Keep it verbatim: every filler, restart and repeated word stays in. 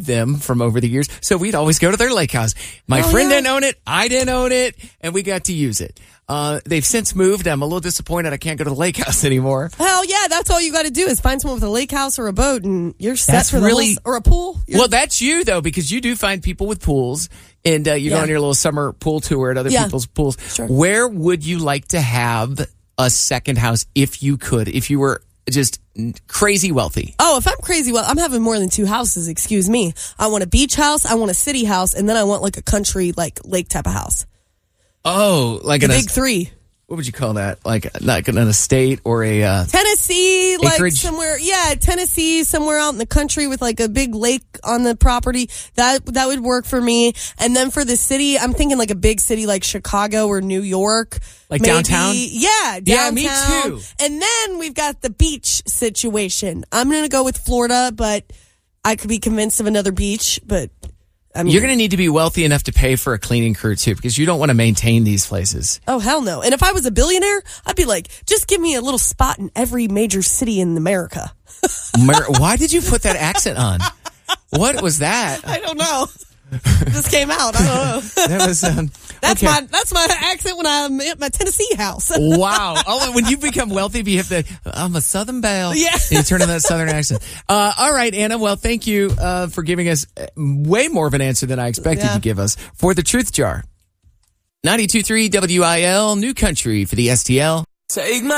them from over the years. So we'd always go to their lake house. My oh, friend yeah. didn't own it. I didn't own it. And we got to use it. Uh, they've since moved. I'm a little disappointed I can't go to the lake house anymore. Hell yeah, that's all you got to do is find someone with a lake house or a boat and you're set That's for the really, whole, or a pool. You're, well, that's you though, because you do find people with pools and uh, you yeah. go on your little summer pool tour at other yeah. people's pools. Sure. Where would you like to have a second house if you could, if you were just crazy wealthy? Oh, if I'm crazy well, I'm having more than two houses, excuse me. I want a beach house, I want a city house, and then I want like a country, like lake type of house. Oh, like the an big three. What would you call that? Like, like an estate or a uh, Tennessee, like acreage? somewhere, yeah, Tennessee, somewhere out in the country with like a big lake on the property. That that would work for me. And then for the city, I'm thinking like a big city like Chicago or New York, like maybe. downtown. Yeah, downtown. Yeah, me too. And then we've got the beach situation. I'm gonna go with Florida, but I could be convinced of another beach, but. I mean, you're going to need to be wealthy enough to pay for a cleaning crew, too, because you don't want to maintain these places. Oh, hell no. And if I was a billionaire, I'd be like, just give me a little spot in every major city in America. Why did you put that accent on? What was that? I don't know. Just came out. I don't know. That was, um, that's, okay. my, that's my accent when I'm at my Tennessee house. Wow. Oh, when you become wealthy, you have to, I'm a Southern belle. Yeah. And you turn on that Southern accent. Uh, all right, Anna. Well, thank you uh, for giving us way more of an answer than I expected yeah. to give us for the Truth Jar. ninety-two point three W I L, New Country for the S T L. Take my